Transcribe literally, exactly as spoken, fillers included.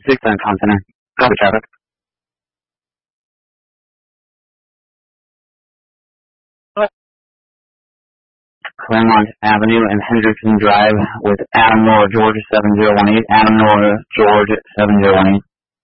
six on Continent. Copy traffic. Claremont Avenue and Hendrickson Drive with Adam Nora, Georgia seven zero one eight. Adam Nora, Georgia seven zero one eight.